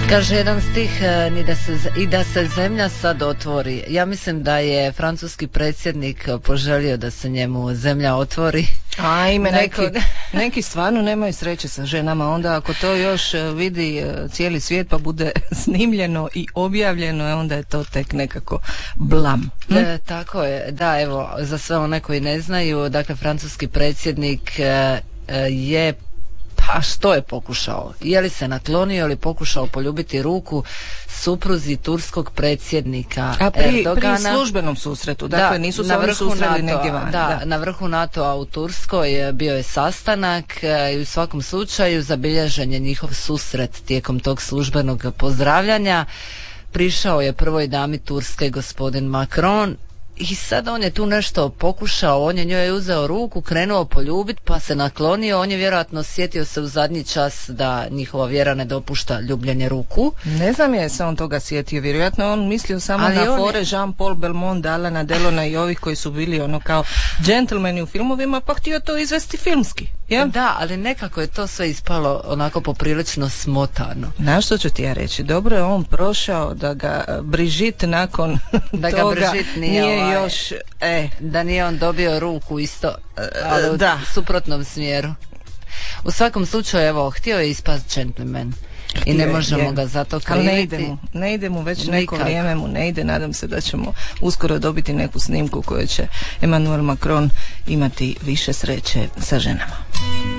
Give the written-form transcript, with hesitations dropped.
Kaže jedan stih, i da se zemlja sad otvori. Ja mislim da je francuski predsjednik poželio da se njemu zemlja otvori. Ajme, neki stvarno nemaju sreće sa ženama. Onda ako to još vidi cijeli svijet pa bude snimljeno i objavljeno, onda je to tek nekako blam. Tako je, da, evo, za sve one koji ne znaju, dakle, francuski predsjednik je, pa što je pokušao? Je li se naklonio ili pokušao poljubiti ruku supruzi turskog predsjednika Erdogana? Pri službenom susretu, dakle nisu se oni susreli negdje van. Da, na vrhu NATO-a u Turskoj bio je sastanak i u svakom slučaju zabilježen je njihov susret tijekom tog službenog pozdravljanja. Prišao je prvoj dami Turske gospodin Macron i sad on je tu nešto pokušao, on je njoj uzeo ruku, krenuo poljubiti pa se naklonio, on je vjerojatno sjetio se u zadnji čas da njihova vjera ne dopušta ljubljenje ruku. Ne znam je se on toga sjetio, vjerojatno on mislio samo na fore Jean-Paul Belmondo, Alana Delona i ovih koji su bili ono kao džentlmeni u filmovima, pa htio to izvesti filmski. Ja? Da, ali nekako je to sve ispalo onako poprilično smotano. Na što ću ti ja reći? Dobro je on prošao da ga Brigitte nakon da toga ga Brigitte nije još da nije on dobio ruku isto, ali u suprotnom smjeru. U svakom slučaju, evo, htio je ispast gentleman i ne možemo ga zato kriviti. Ali ne ide mu već neko vrijeme mu ne ide. Nadam se da ćemo uskoro dobiti neku snimku koju će Emmanuel Macron imati više sreće sa ženama.